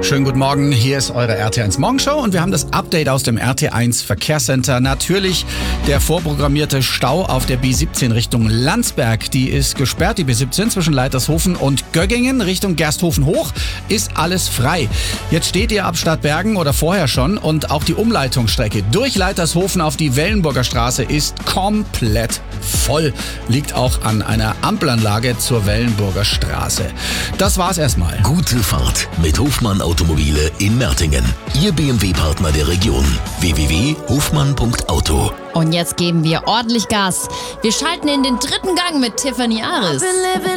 Schönen guten Morgen, hier ist eure RT1 Morgenshow und wir haben das Update aus dem RT1 Verkehrscenter. Natürlich der vorprogrammierte Stau auf der B17 Richtung Landsberg. Die ist gesperrt, die B17 zwischen Leitershofen und Göggingen Richtung Gersthofen hoch ist alles frei. Jetzt steht ihr ab Stadtbergen oder vorher schon und auch die Umleitungsstrecke durch Leitershofen auf die Wellenburger Straße ist komplett voll. Liegt auch an einer Ampelanlage zur Wellenburger Straße. Das war's erstmal. Gute Fahrt mit Hofmann Automobile in Mertingen. Ihr BMW-Partner der Region. www.hofmann.auto. Und jetzt geben wir ordentlich Gas. Wir schalten in den dritten Gang mit Tiffany Aris.